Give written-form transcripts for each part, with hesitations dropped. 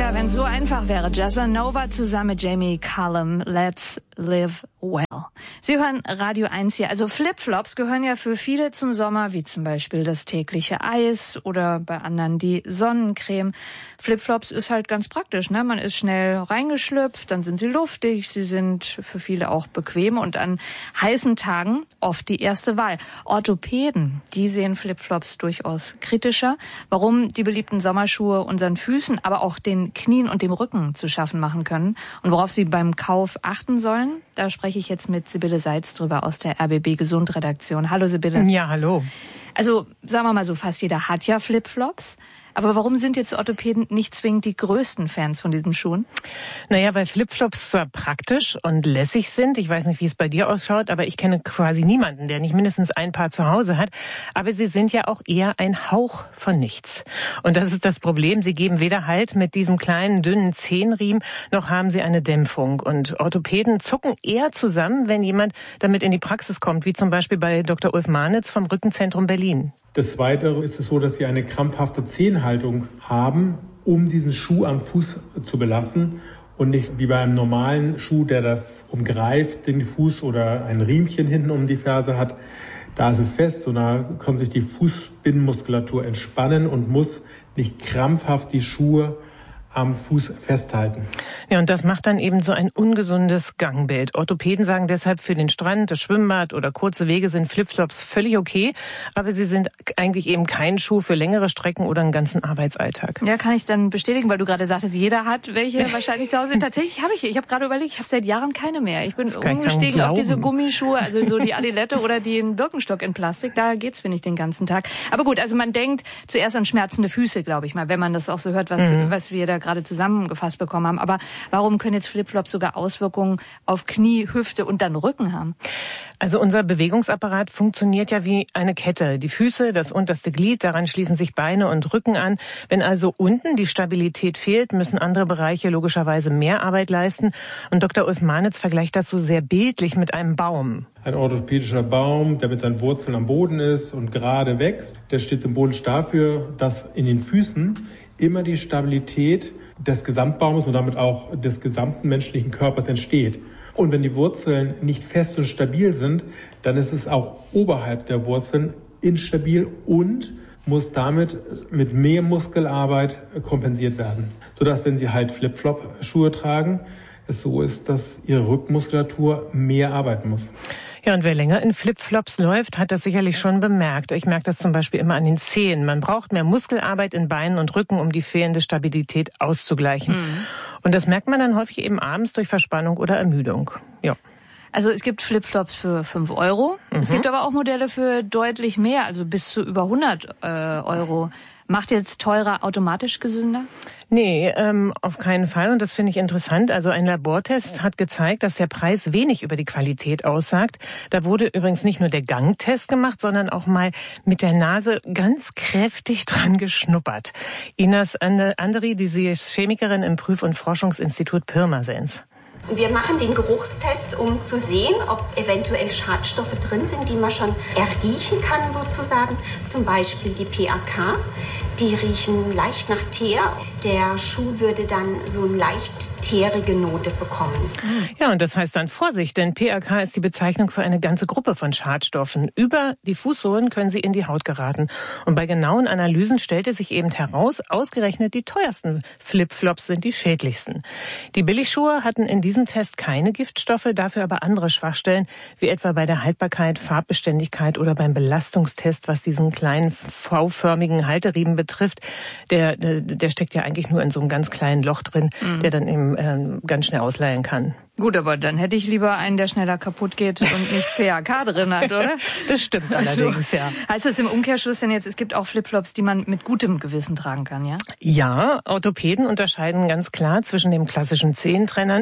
Ja, wenn es so einfach wäre. Jazzanova zusammen mit Jamie Cullum. Let's live well. Sie hören Radio 1 hier. Also Flipflops gehören ja für viele zum Sommer, wie zum Beispiel das tägliche Eis oder bei anderen die Sonnencreme. Flipflops ist halt ganz praktisch, ne? Man ist schnell reingeschlüpft, dann sind sie luftig, sie sind für viele auch bequem und an heißen Tagen oft die erste Wahl. Orthopäden, die sehen Flipflops durchaus kritischer. Warum die beliebten Sommerschuhe unseren Füßen, aber auch den Knien und dem Rücken zu schaffen machen können und worauf sie beim Kauf achten sollen, da spreche ich jetzt mit Sibylle Seitz drüber aus der RBB Gesund-Redaktion. Hallo Sibylle. Ja, hallo. Also sagen wir mal so, fast jeder hat ja Flipflops. Aber warum sind jetzt Orthopäden nicht zwingend die größten Fans von diesen Schuhen? Naja, weil Flipflops zwar praktisch und lässig sind. Ich weiß nicht, wie es bei dir ausschaut, aber ich kenne quasi niemanden, der nicht mindestens ein Paar zu Hause hat. Aber sie sind ja auch eher ein Hauch von nichts. Und das ist das Problem. Sie geben weder Halt mit diesem kleinen, dünnen Zehenriemen, noch haben sie eine Dämpfung. Und Orthopäden zucken eher zusammen, wenn jemand damit in die Praxis kommt, wie zum Beispiel bei Dr. Ulf Marnitz vom Rückenzentrum Berlin. Des Weiteren ist es so, dass sie eine krampfhafte Zehenhaltung haben, um diesen Schuh am Fuß zu belassen und nicht wie bei einem normalen Schuh, der das umgreift, den Fuß oder ein Riemchen hinten um die Ferse hat. Da ist es fest, sondern kann sich die Fußbindenmuskulatur entspannen und muss nicht krampfhaft die Schuhe am Fuß festhalten. Ja, und das macht dann eben so ein ungesundes Gangbild. Orthopäden sagen deshalb, für den Strand, das Schwimmbad oder kurze Wege sind Flipflops völlig okay, aber sie sind eigentlich eben kein Schuh für längere Strecken oder einen ganzen Arbeitsalltag. Ja, kann ich dann bestätigen, weil du gerade sagtest, jeder hat welche wahrscheinlich zu Hause. Tatsächlich habe ich gerade überlegt, ich habe seit Jahren keine mehr. Ich bin umgestiegen auf diese Gummischuhe, also so die Adilette oder den Birkenstock in Plastik. Da geht's, finde ich, den ganzen Tag. Aber gut, also man denkt zuerst an schmerzende Füße, glaube ich mal, wenn man das auch so hört, was wir da gerade zusammengefasst bekommen haben. Aber warum können jetzt Flipflops sogar Auswirkungen auf Knie, Hüfte und dann Rücken haben? Also unser Bewegungsapparat funktioniert ja wie eine Kette. Die Füße, das unterste Glied, daran schließen sich Beine und Rücken an. Wenn also unten die Stabilität fehlt, müssen andere Bereiche logischerweise mehr Arbeit leisten. Und Dr. Ulf Marnitz vergleicht das so sehr bildlich mit einem Baum. Ein orthopädischer Baum, der mit seinen Wurzeln am Boden ist und gerade wächst, der steht symbolisch dafür, dass in den Füßen immer die Stabilität des Gesamtbaumes und damit auch des gesamten menschlichen Körpers entsteht. Und wenn die Wurzeln nicht fest und stabil sind, dann ist es auch oberhalb der Wurzeln instabil und muss damit mit mehr Muskelarbeit kompensiert werden. Sodass, wenn Sie halt Flip-Flop-Schuhe tragen, es so ist, dass Ihre Rückenmuskulatur mehr arbeiten muss. Ja, und wer länger in Flipflops läuft, hat das sicherlich schon bemerkt. Ich merke das zum Beispiel immer an den Zehen. Man braucht mehr Muskelarbeit in Beinen und Rücken, um die fehlende Stabilität auszugleichen. Und das merkt man dann häufig eben abends durch Verspannung oder Ermüdung. Ja. Also es gibt Flipflops für 5 Euro. Es gibt aber auch Modelle für deutlich mehr, also bis zu über 100 Euro. Macht jetzt teurer automatisch gesünder? Nee, auf keinen Fall. Und das finde ich interessant. Also ein Labortest hat gezeigt, dass der Preis wenig über die Qualität aussagt. Da wurde übrigens nicht nur der Gangtest gemacht, sondern auch mal mit der Nase ganz kräftig dran geschnuppert. Ines Anderi, sie ist Chemikerin im Prüf- und Forschungsinstitut Pirmasens. Wir machen den Geruchstest, um zu sehen, ob eventuell Schadstoffe drin sind, die man schon erriechen kann sozusagen. Zum Beispiel die PAK. Die riechen leicht nach Teer. Der Schuh würde dann so eine leicht teerige Note bekommen. Ja, und das heißt dann Vorsicht, denn PAK ist die Bezeichnung für eine ganze Gruppe von Schadstoffen. Über die Fußsohlen können sie in die Haut geraten. Und bei genauen Analysen stellte sich eben heraus, ausgerechnet die teuersten Flipflops sind die schädlichsten. Die Billigschuhe hatten in diesem Test keine Giftstoffe, dafür aber andere Schwachstellen, wie etwa bei der Haltbarkeit, Farbbeständigkeit oder beim Belastungstest, was diesen kleinen V-förmigen Halteriemen betrifft. Der steckt ja eigentlich nur in so einem ganz kleinen Loch drin, der dann eben ganz schnell ausleihen kann. Gut, aber dann hätte ich lieber einen, der schneller kaputt geht und nicht PAK drin hat, oder? Das stimmt allerdings, ja. Heißt das im Umkehrschluss denn jetzt, es gibt auch Flipflops, die man mit gutem Gewissen tragen kann, ja? Ja, Orthopäden unterscheiden ganz klar zwischen dem klassischen Zehentrennern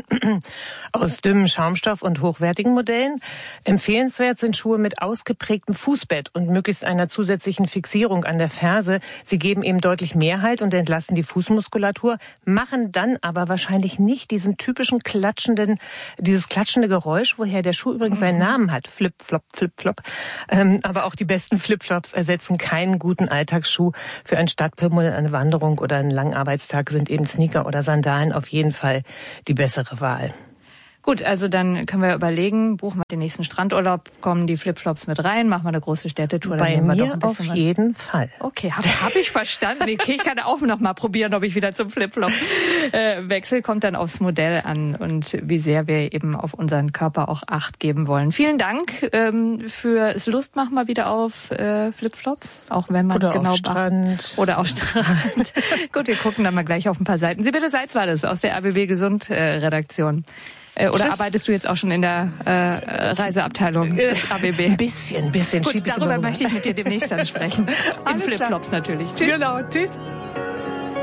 aus dünnem Schaumstoff und hochwertigen Modellen. Empfehlenswert sind Schuhe mit ausgeprägtem Fußbett und möglichst einer zusätzlichen Fixierung an der Ferse. Sie geben eben deutlich mehr Halt und entlasten die Fußmuskulatur, machen dann aber wahrscheinlich nicht diesen typischen klatschenden dieses klatschende Geräusch, woher der Schuh übrigens seinen Namen hat. Flip, flop, flip, flop. Aber auch die besten Flipflops ersetzen keinen guten Alltagsschuh. Für einen Stadtpimmel, eine Wanderung oder einen langen Arbeitstag sind eben Sneaker oder Sandalen auf jeden Fall die bessere Wahl. Gut, also dann können wir überlegen, buchen wir den nächsten Strandurlaub, kommen die Flipflops mit rein, machen wir eine große Städtetour. Dann Bei nehmen wir mir doch ein bisschen auf jeden Fall. Okay, hab ich verstanden. Okay, ich kann auch noch mal probieren, ob ich wieder zum Flipflop wechsle. Kommt dann aufs Modell an und wie sehr wir eben auf unseren Körper auch Acht geben wollen. Vielen Dank fürs Lustmachen mal wieder auf Flipflops, auch wenn man oder genau auf Strand. Oder auf Strand. Gut, wir gucken dann mal gleich auf ein paar Seiten. Sibylle Seitz war das aus der RBB Gesund Redaktion. Oder arbeitest du jetzt auch schon in der Reiseabteilung des ABB? Ein bisschen. Gut, darüber möchte ich mit dir demnächst dann sprechen. In Flipflops natürlich. Tschüss. Genau, tschüss.